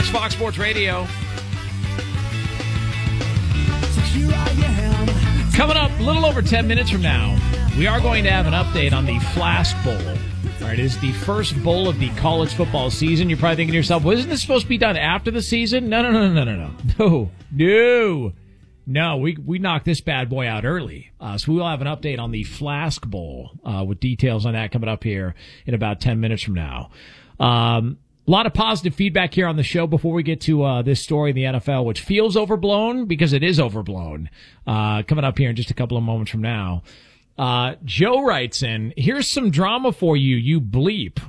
is Fox Sports Radio. Coming up a little over 10 minutes from now, we are going to have an update on the Flask Bowl. All right, it is the first bowl of the college football season. You're probably thinking to yourself, well, isn't this supposed to be done after the season? No. No, we knocked this bad boy out early. So we will have an update on the Flask Bowl with details on that coming up here in about 10 minutes from now. A lot of positive feedback here on the show before we get to this story in the NFL, which feels overblown because it is overblown. Coming up here in just a couple of moments from now. Joe writes in, here's some drama for you, you bleep.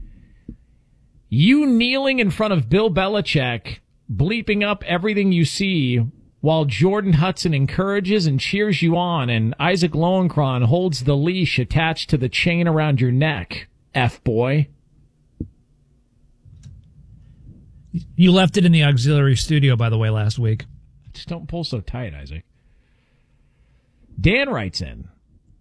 You kneeling in front of Bill Belichick, bleeping up everything you see, while Jordan Hudson encourages and cheers you on, and Isaac Lowenkron holds the leash attached to the chain around your neck, F-boy. You left it in the auxiliary studio, by the way, last week. Just don't pull so tight, Isaac. Dan writes in,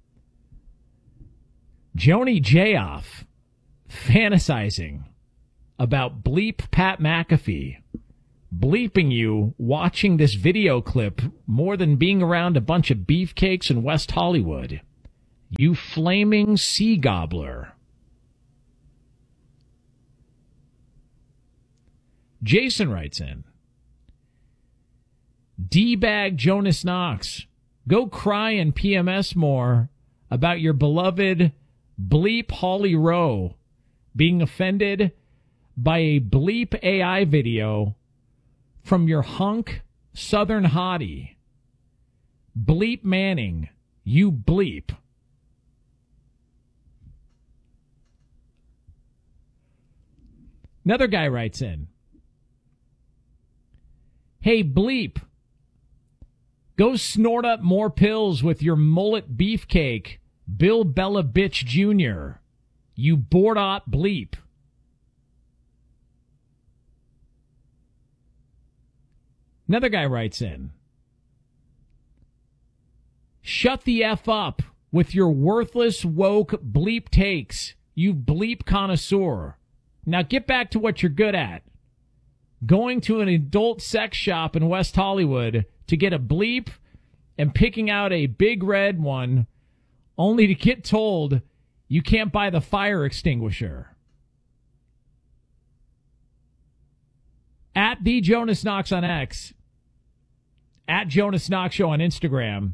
Joni Jayoff fantasizing about bleep Pat McAfee, bleeping you watching this video clip more than being around a bunch of beefcakes in West Hollywood. You flaming sea gobbler. Jason writes in, D-bag Jonas Knox, go cry and PMS more about your beloved bleep Holly Rowe being offended by a bleep AI video from your hunk Southern hottie. Bleep Manning, you bleep. Another guy writes in, hey, bleep, go snort up more pills with your mullet beefcake, Bill Bella Bitch Jr., you board-op bleep. Another guy writes in, shut the F up with your worthless woke bleep takes, you bleep connoisseur. Now get back to what you're good at. Going to an adult sex shop in West Hollywood to get a bleep and picking out a big red one only to get told you can't buy the fire extinguisher. At the Jonas Knox on X, at Jonas Knox Show on Instagram.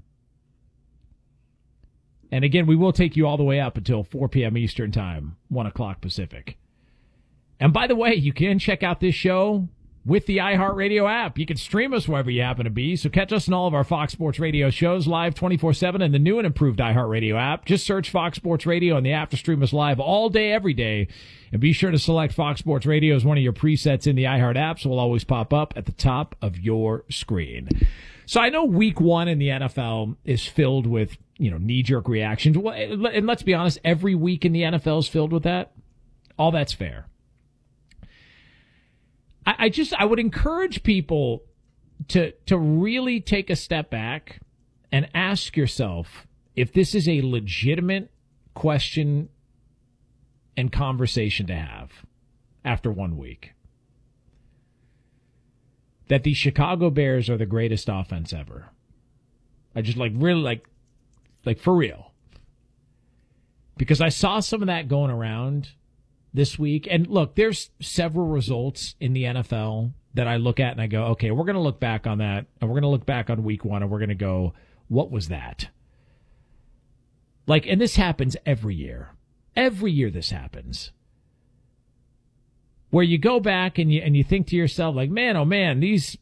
And again, we will take you all the way up until 4 p.m. Eastern Time, 1 o'clock Pacific. And by the way, you can check out this show with the iHeartRadio app. You can stream us wherever you happen to be. So catch us in all of our Fox Sports Radio shows live 24/7 in the new and improved iHeartRadio app. Just search Fox Sports Radio on the app to stream us live all day, every day. And be sure to select Fox Sports Radio as one of your presets in the iHeart app, so it'll always pop up at the top of your screen. So I know week one in the NFL is filled with, knee-jerk reactions. Well, and let's be honest, every week in the NFL is filled with that. All that's fair. I would encourage people to really take a step back and ask yourself if this is a legitimate question and conversation to have after 1 week. That the Chicago Bears are the greatest offense ever. I just really for real. Because I saw some of that going around this week. And look, there's several results in the NFL that I look at and I go, okay, we're going to look back on that, and we're going to look back on week one, and we're going to go, what was that? And this happens every year. Every year this happens. Where you go back and you think to yourself, man, oh man, these,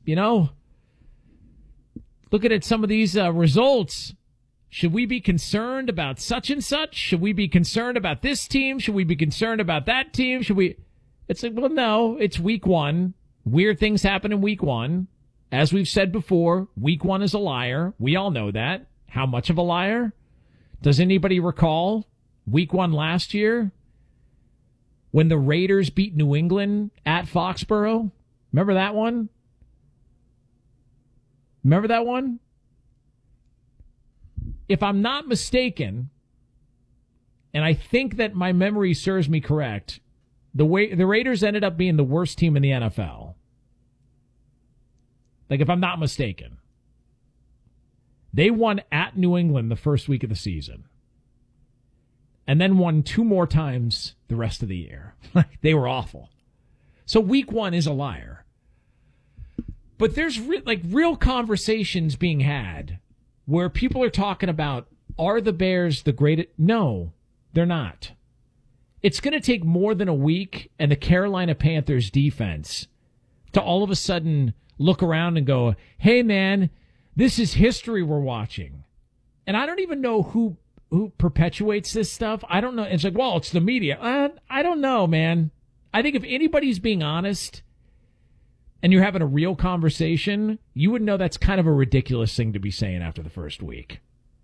looking at some of these results, should we be concerned about such and such? Should we be concerned about this team? Should we be concerned about that team? It's well, no, it's week one. Weird things happen in week one. As we've said before, week one is a liar. We all know that. How much of a liar? Does anybody recall week one last year when the Raiders beat New England at Foxborough? Remember that one? If I'm not mistaken, and I think that my memory serves me correct, the Raiders ended up being the worst team in the NFL. Like, if I'm not mistaken. They won at New England the first week of the season. And then won 2 more times the rest of the year. They were awful. So week 1 is a liar. But there's real conversations being had where people are talking about, are the Bears the greatest? No, they're not. It's going to take more than a week and the Carolina Panthers defense to all of a sudden look around and go, hey, man, this is history we're watching. And I don't even know who perpetuates this stuff. I don't know. It's like, well, it's the media. I don't know, man. I think if anybody's being honest and you're having a real conversation, you would know that's kind of a ridiculous thing to be saying after the first week.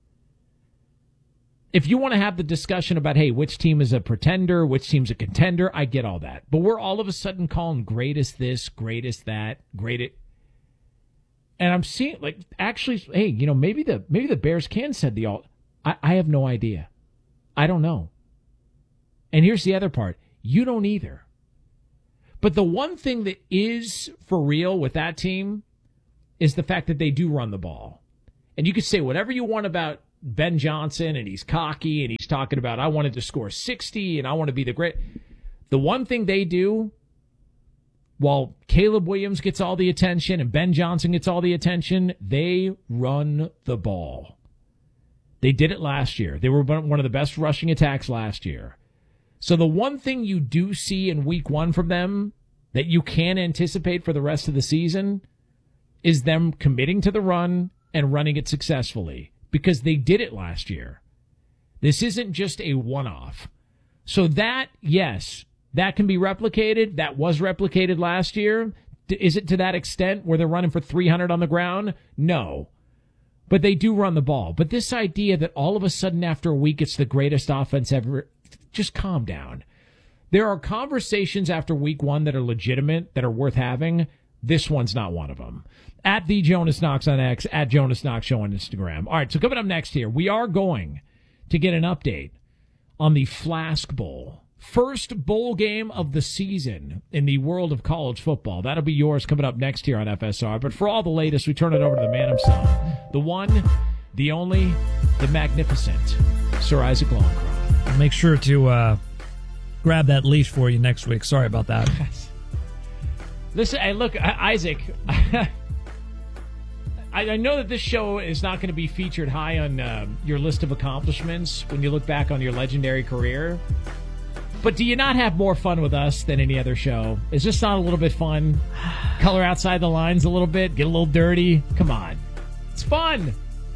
If you want to have the discussion about, hey, which team is a pretender, which team's a contender, I get all that. But we're all of a sudden calling greatest this, greatest that, greatest. And I'm seeing, actually, hey, maybe the Bears can set the all. I have no idea. I don't know. And here's the other part. You don't either. But the one thing that is for real with that team is the fact that they do run the ball. And you could say whatever you want about Ben Johnson, and he's cocky, and he's talking about, I wanted to score 60, and I want to be the great. The one thing they do, while Caleb Williams gets all the attention and Ben Johnson gets all the attention, they run the ball. They did it last year. They were one of the best rushing attacks last year. So the one thing you do see in week 1 from them that you can anticipate for the rest of the season is them committing to the run and running it successfully, because they did it last year. This isn't just a one-off. So that, yes, that can be replicated. That was replicated last year. Is it to that extent where they're running for 300 on the ground? No. But they do run the ball. But this idea that all of a sudden after a week it's the greatest offense ever, just calm down. There are conversations after week 1 that are legitimate, that are worth having. This one's not one of them. At the Jonas Knox on X, at Jonas Knox Show on Instagram. All right, so coming up next here, we are going to get an update on the Flask Bowl. First bowl game of the season in the world of college football. That'll be yours coming up next here on FSR. But for all the latest, we turn it over to the man himself. The one, the only, the magnificent Sir Isaac Longcroft. I'll make sure to grab that leash for you next week. Sorry about that. Listen, hey, look, Isaac, I know that this show is not going to be featured high on your list of accomplishments when you look back on your legendary career. But do you not have more fun with us than any other show? Is this not a little bit fun? Color outside the lines a little bit? Get a little dirty? Come on. It's fun.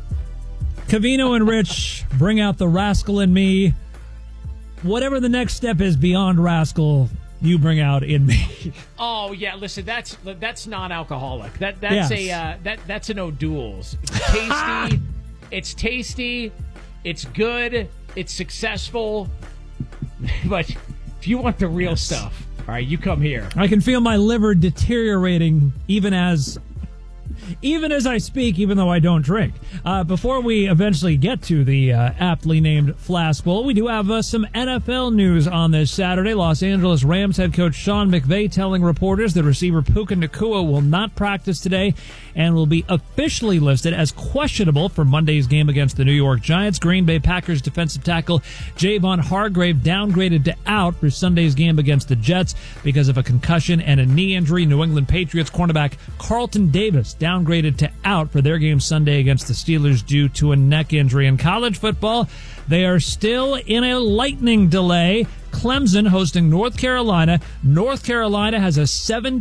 Covino and Rich bring out the rascal in me. Whatever the next step is beyond rascal, you bring out in me. Oh yeah, listen, that's non-alcoholic. That's yes. That's an O'Doul's. It's tasty. It's tasty. It's good. It's successful. But if you want the real stuff, all right, you come here. I can feel my liver deteriorating even as I speak, even though I don't drink. Before we eventually get to the aptly named Flask Bowl, we do have some NFL news on this Saturday. Los Angeles Rams head coach Sean McVay telling reporters that receiver Puka Nacua will not practice today and will be officially listed as questionable for Monday's game against the New York Giants. Green Bay Packers defensive tackle Javon Hargrave downgraded to out for Sunday's game against the Jets because of a concussion and a knee injury. New England Patriots cornerback Carlton Davis downgraded to out for their game Sunday against the Steelers due to a neck injury. In college football, they are still in a lightning delay. Clemson hosting North Carolina. North Carolina has a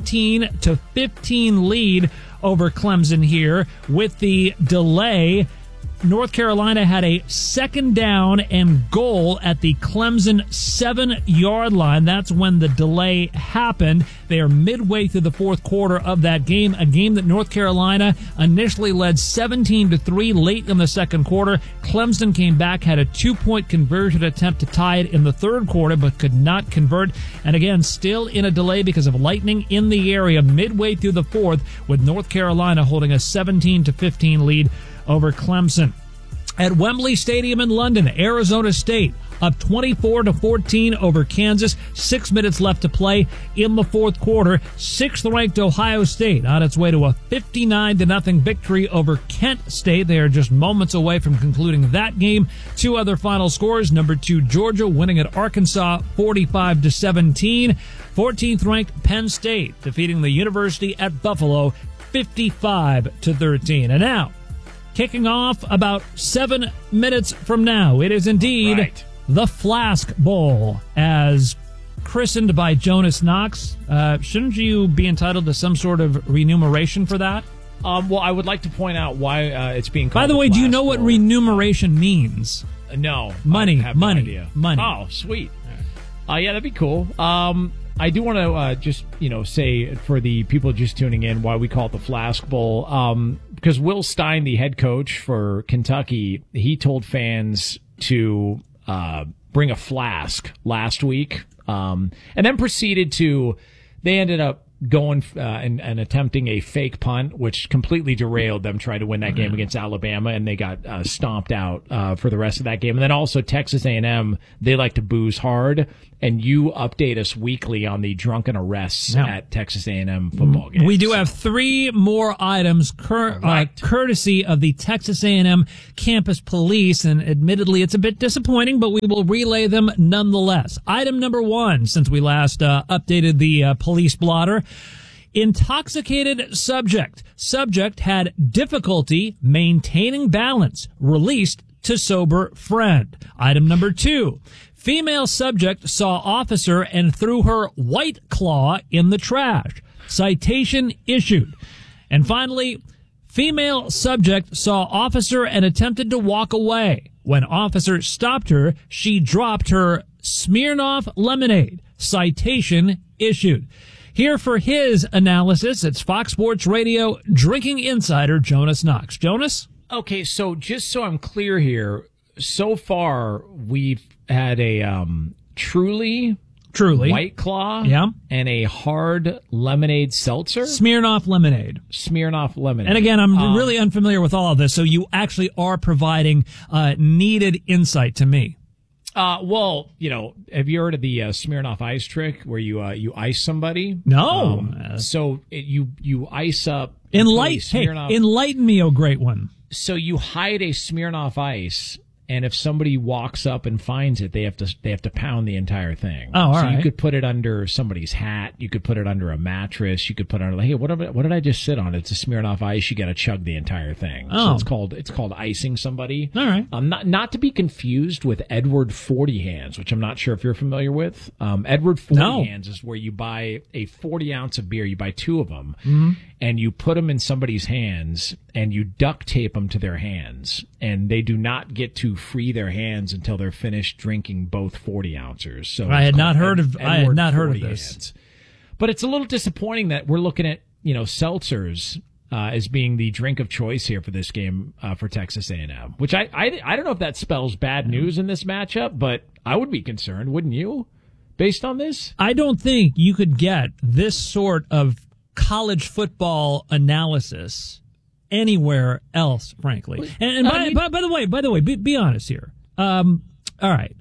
17-15 lead over Clemson here. With the delay, North Carolina had a second down and goal at the Clemson 7-yard line. That's when the delay happened. They are midway through the fourth quarter of that game, a game that North Carolina initially led 17-3 late in the second quarter. Clemson came back, had a 2-point conversion attempt to tie it in the third quarter, but could not convert. And again, still in a delay because of lightning in the area midway through the fourth, with North Carolina holding a 17-15 lead over Clemson. At Wembley Stadium in London, Arizona State up 24-14 over Kansas. 6 minutes left to play in the fourth quarter. 6th-ranked Ohio State on its way to a 59-0 victory over Kent State. They are just moments away from concluding that game. 2 other final scores. Number 2 Georgia winning at Arkansas 45-17. 14th-ranked Penn State defeating the University at Buffalo 55-13. And now, kicking off about 7 minutes from now, it is indeed the Flask Bowl, as christened by Jonas Knox. Shouldn't you be entitled to some sort of remuneration for that? Well, I would like to point out why it's being called. By the way, do you know what remuneration means? No. Money. I have no idea. Money. Oh, sweet. Yeah, that'd be cool. I do want to just, say for the people just tuning in why we call it the Flask Bowl. Because Will Stein, the head coach for Kentucky, he told fans to bring a flask last week, and then proceeded to. They ended up going and attempting a fake punt, which completely derailed them trying to win that game against Alabama, and they got stomped out for the rest of that game. And then also Texas A&M, they like to booze hard, and you update us weekly on the drunken arrests at Texas A&M football games. We do have 3 more items courtesy of the Texas A&M campus police, and admittedly it's a bit disappointing, but we will relay them nonetheless. Item number 1, since we last updated the police blotter. Intoxicated subject. Subject had difficulty maintaining balance. Released to sober friend. Item number 2. Female subject saw officer and threw her White Claw in the trash. Citation issued. And finally, female subject saw officer and attempted to walk away. When officer stopped her, she dropped her Smirnoff lemonade. Citation issued. Here for his analysis, it's Fox Sports Radio drinking insider Jonas Knox. Jonas? Okay, so just so I'm clear here, so far we've had a Truly White Claw, and a hard lemonade seltzer. Smirnoff lemonade. And again, I'm really unfamiliar with all of this, so you actually are providing needed insight to me. Well, have you heard of the Smirnoff Ice trick where you ice somebody? No. So you ice up. Enlighten me, oh great one. So you hide a Smirnoff Ice, and if somebody walks up and finds it, they have to pound the entire thing. Oh, all right. So you could put it under somebody's hat. You could put it under a mattress. You could put it under, hey, what did I just sit on? It's a Smirnoff Ice. You got to chug the entire thing. Oh. So it's called icing somebody. All right. Not to be confused with Edward 40 Hands, which I'm not sure if you're familiar with. Edward 40 Hands is where you buy a 40 ounce of beer. You buy 2 of them, and you put them in somebody's hands, and you duct tape them to their hands, and they do not get to free their hands until they're finished drinking both 40 ounces. So I had not heard of this. Hands. But it's a little disappointing that we're looking at seltzers as being the drink of choice here for this game for Texas A&M, which I don't know if that spells bad news in this matchup, but I would be concerned, wouldn't you, based on this? I don't think you could get this sort of college football analysis anywhere else, frankly. And by the way, be honest here. All right.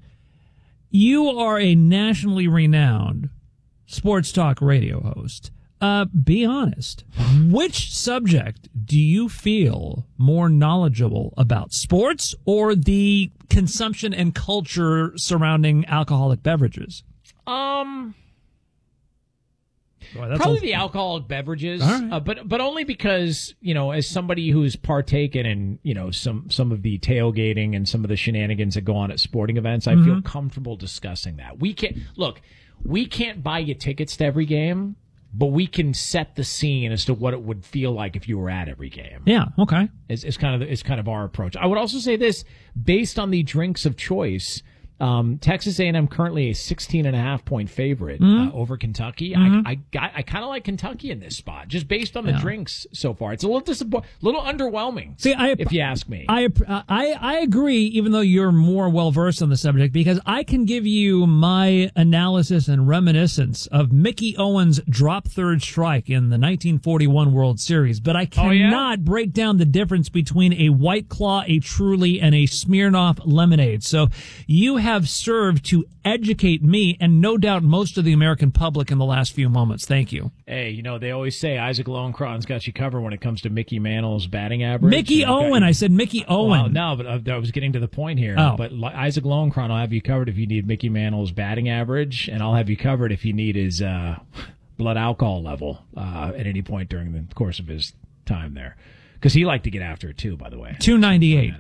You are a nationally renowned sports talk radio host. Be honest. Which subject do you feel more knowledgeable about, sports or the consumption and culture surrounding alcoholic beverages? Probably the alcoholic beverages, right. but only because, as somebody who's partaken in, some of the tailgating and some of the shenanigans that go on at sporting events, I feel comfortable discussing that. We can't buy you tickets to every game, but we can set the scene as to what it would feel like if you were at every game. Yeah, okay. It's kind of our approach. I would also say this, based on the drinks of choice, Texas A&M currently a 16.5 point favorite over Kentucky. I kind of like Kentucky in this spot, just based on the drinks so far. It's a little underwhelming. See, if you ask me. I agree, even though you're more well versed on the subject, because I can give you my analysis and reminiscence of Mickey Owens' drop third strike in the 1941 World Series, but I cannot break down the difference between a White Claw, a Truly, and a Smirnoff lemonade. So you have served to educate me and no doubt most of the American public in the last few moments. Thank you. Hey, they always say Isaac Lowenkron's got you covered when it comes to Mickey Mantle's batting average. Mickey Owen. I said Mickey Owen. Well, no, but I was getting to the point here. Oh. But Isaac Lowenkron will have you covered if you need Mickey Mantle's batting average, and I'll have you covered if you need his blood alcohol level at any point during the course of his time there. Because he liked to get after it, too, by the way. 298.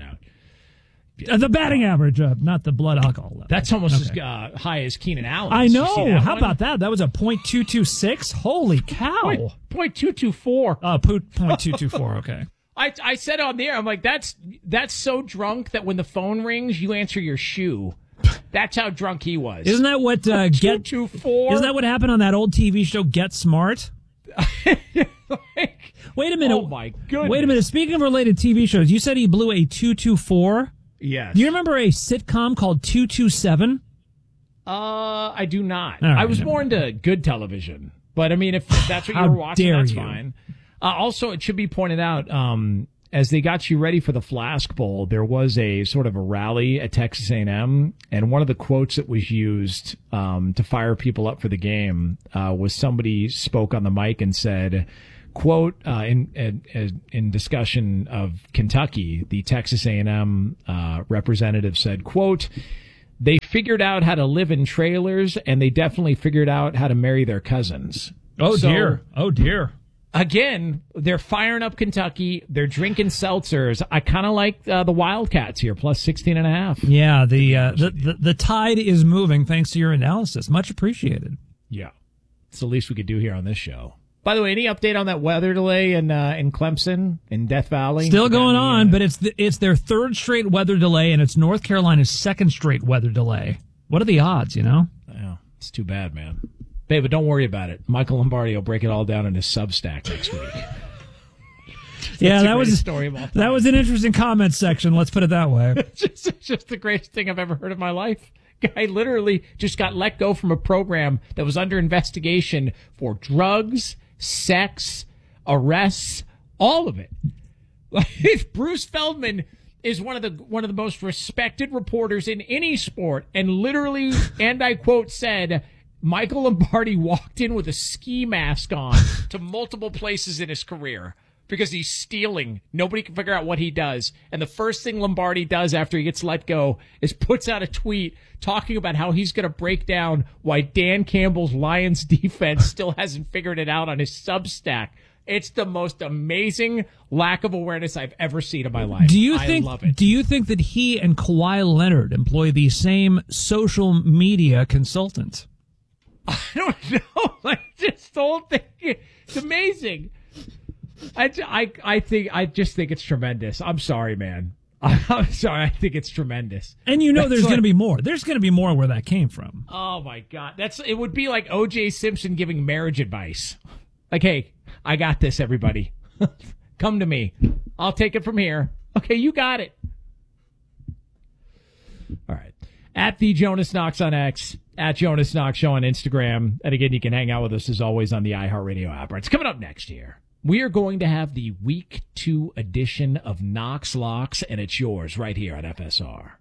The batting average, not the blood alcohol level. That's almost as high as Keenan Allen. I know. How about that? That was a .226. Holy cow. .224. .224. Okay. I said on the air, I'm like, that's so drunk that when the phone rings, you answer your shoe. That's how drunk he was. Isn't that what Get 224? Isn't that what happened on that old TV show Get Smart? Wait a minute. Oh my goodness. Wait a minute. Speaking of related TV shows, you said he blew a 224. Yes. Do you remember a sitcom called 227? I do not. Right, I was more into good television, but I mean, if that's what you were watching, that's fine. Also, it should be pointed out, as they got you ready for the Flask Bowl, there was a sort of a rally at Texas A&M, and one of the quotes that was used to fire people up for the game was somebody spoke on the mic and said, quote, in discussion of Kentucky, the Texas A&M representative said, quote, "They figured out how to live in trailers, and they definitely figured out how to marry their cousins." Oh, dear. Oh, dear. Again, they're firing up Kentucky. They're drinking seltzers. I kind of like the Wildcats here, plus 16.5. Yeah, the tide is moving thanks to your analysis. Much appreciated. Yeah. It's the least we could do here on this show. By the way, any update on that weather delay in Clemson, in Death Valley? Still going on, but it's their third straight weather delay, and it's North Carolina's second straight weather delay. What are the odds, Yeah, it's too bad, man. Hey, but don't worry about it. Michael Lombardi will break it all down in his Substack next week. Yeah, that was an interesting comment section. Let's put it that way. It's just the greatest thing I've ever heard in my life. Guy literally just got let go from a program that was under investigation for drugs, sex, arrests, all of it. Bruce Feldman is one of the most respected reporters in any sport, and literally, and I quote, said, Michael Lombardi walked in with a ski mask on to multiple places in his career because he's stealing. Nobody can figure out what he does. And the first thing Lombardi does after he gets let go is puts out a tweet talking about how he's going to break down why Dan Campbell's Lions defense still hasn't figured it out on his Substack. It's the most amazing lack of awareness I've ever seen in my life. I love it. Do you think that he and Kawhi Leonard employ the same social media consultant? I don't know. This whole thing, it's amazing. I just think it's tremendous. I'm sorry, man. I'm sorry. I think it's tremendous. And there's going to be more. There's going to be more where that came from. Oh my God. It would be like O.J. Simpson giving marriage advice. Like, hey, I got this, everybody. Come to me. I'll take it from here. Okay, you got it. All right. At the Jonas Knox on X, at Jonas Knox Show on Instagram. And again, you can hang out with us as always on the iHeartRadio app. It's coming up next year. We are going to have the Week 2 edition of Knox Locks, and it's yours right here on FSR.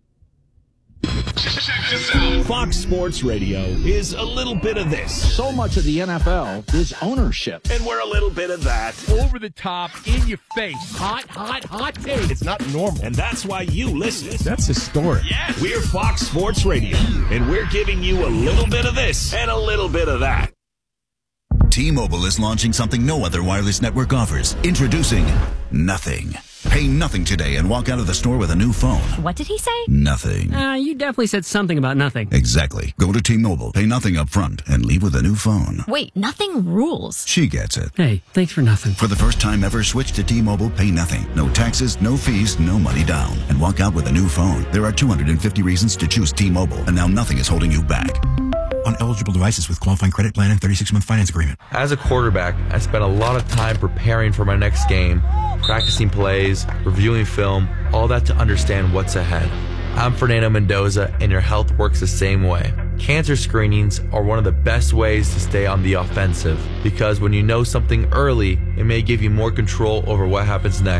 Fox Sports Radio is a little bit of this. So much of the NFL is ownership. And we're a little bit of that. Over the top, in your face. Hot take. It's not normal. And that's why you listen. That's historic. Yeah. We're Fox Sports Radio. And we're giving you a little bit of this and a little bit of that. T-Mobile is launching something no other wireless network offers. Introducing Nothing. Pay nothing today and walk out of the store with a new phone. What did he say? Nothing. You definitely said something about nothing. Exactly. Go to T-Mobile, pay nothing up front, and leave with a new phone. Wait, nothing rules. She gets it. Hey, thanks for nothing. For the first time ever, switch to T-Mobile, pay nothing. No taxes, no fees, no money down. And walk out with a new phone. There are 250 reasons to choose T-Mobile, and now nothing is holding you back. On eligible devices with qualifying credit plan and 36-month finance agreement. As a quarterback, I spent a lot of time preparing for my next game, practicing plays, reviewing film, all that to understand what's ahead. I'm Fernando Mendoza, and your health works the same way. Cancer screenings are one of the best ways to stay on the offensive, because when you know something early, it may give you more control over what happens next.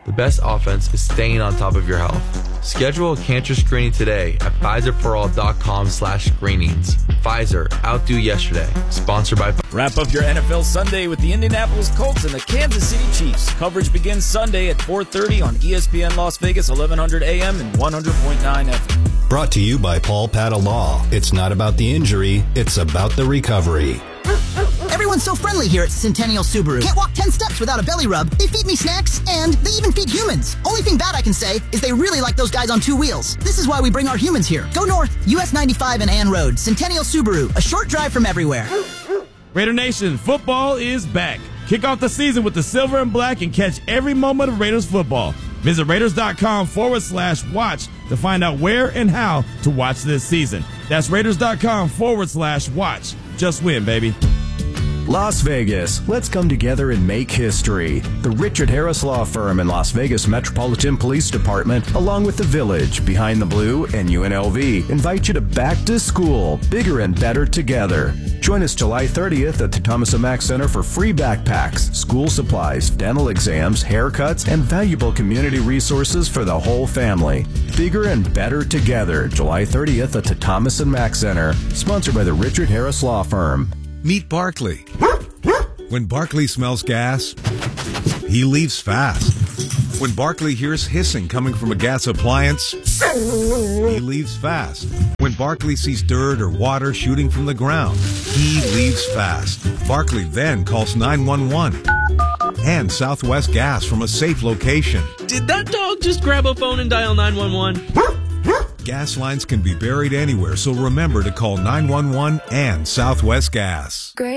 The best offense is staying on top of your health. Schedule a cancer screening today at PfizerForAll.com/screenings. Pfizer, outdo yesterday. Sponsored by... Wrap up your NFL Sunday with the Indianapolis Colts and the Kansas City Chiefs. Coverage begins Sunday at 4:30 on ESPN Las Vegas, 1100 AM and 100.9 FM. Brought to you by Paul Patta Law. It's not about the injury, it's about the recovery. Everyone's so friendly here at Centennial Subaru. Can't walk 10 steps without a belly rub. They feed me snacks, and they even feed humans. Only thing bad I can say is they really like those guys on two wheels. This is why we bring our humans here. Go north, US 95 and Ann Road. Centennial Subaru, a short drive from everywhere. Raider Nation, football is back. Kick off the season with the silver and black and catch every moment of Raiders football. Visit Raiders.com/watch to find out where and how to watch this season. That's Raiders.com/watch. Just win, baby. Las Vegas, let's come together and make history. The Richard Harris Law Firm and Las Vegas Metropolitan Police Department, along with the Village, Behind the Blue, and UNLV, invite you to Back to School, bigger and better together. Join us July 30th at the Thomas & Mack Center for free backpacks, school supplies, dental exams, haircuts, and valuable community resources for the whole family. Bigger and better together, July 30th at the Thomas & Mack Center, sponsored by the Richard Harris Law Firm. Meet Barkley. When Barkley smells gas, he leaves fast. When Barkley hears hissing coming from a gas appliance, he leaves fast. When Barkley sees dirt or water shooting from the ground, he leaves fast. Barkley then calls 911 and Southwest Gas from a safe location. Did that dog just grab a phone and dial 911? Gas lines can be buried anywhere, so remember to call 911 and Southwest Gas. Great.